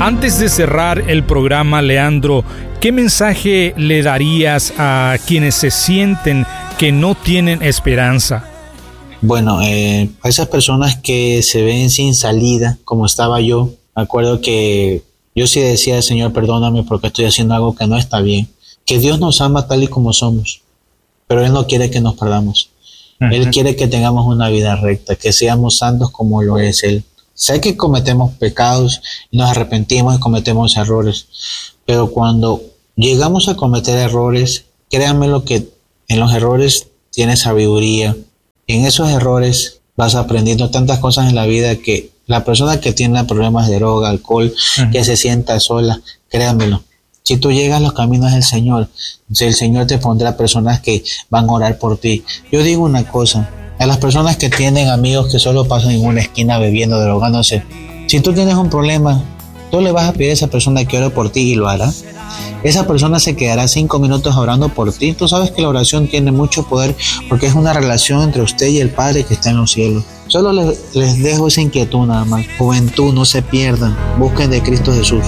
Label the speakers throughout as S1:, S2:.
S1: Antes de cerrar el programa, Leandro, ¿qué mensaje le darías a quienes se sienten que no tienen esperanza?
S2: Bueno, a esas personas que se ven sin salida, como estaba yo, me acuerdo que yo sí decía, Señor, perdóname porque estoy haciendo algo que no está bien. Que Dios nos ama tal y como somos, pero Él no quiere que nos perdamos. Él quiere que tengamos una vida recta, que seamos santos como lo es Él. Sé que cometemos pecados y nos arrepentimos y cometemos errores, pero cuando llegamos a cometer errores, créanme lo que en los errores tienes sabiduría. En esos errores vas aprendiendo tantas cosas en la vida que la persona que tiene problemas de droga, alcohol, que se sienta sola, créanmelo. Si tú llegas a los caminos del Señor, el Señor te pondrá personas que van a orar por ti. Yo digo una cosa, a las personas que tienen amigos que solo pasan en una esquina bebiendo, drogándose, si tú tienes un problema, tú le vas a pedir a esa persona que ore por ti y lo hará. Esa persona se quedará 5 minutos orando por ti. Tú sabes que la oración tiene mucho poder porque es una relación entre usted y el Padre que está en los cielos. Solo les dejo esa inquietud nada más. Juventud, no se pierdan. Busquen de Cristo Jesús.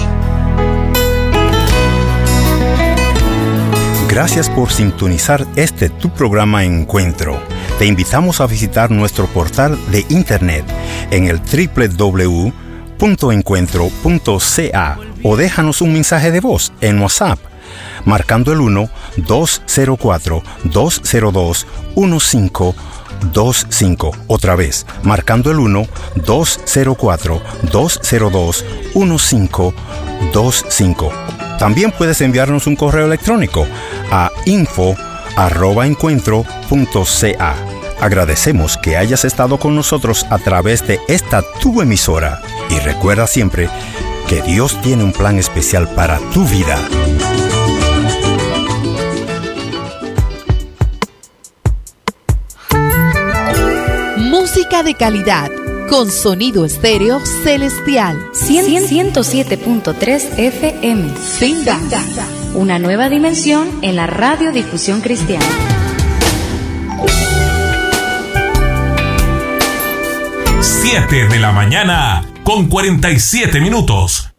S3: Gracias por sintonizar tu programa Encuentro. Te invitamos a visitar nuestro portal de internet en el www.encuentro.ca o déjanos un mensaje de voz en WhatsApp marcando el 1-204-202-1525. Otra vez, marcando el 1-204-202-1525. También puedes enviarnos un correo electrónico a info@encuentro.ca. Agradecemos que hayas estado con nosotros a través de esta tu emisora y recuerda siempre que Dios tiene un plan especial para tu vida.
S4: Música de calidad con sonido estéreo celestial.
S5: 107.3 FM.
S4: Finda.
S5: Una nueva dimensión en la radiodifusión cristiana.
S6: 7 de la mañana con 47 minutos.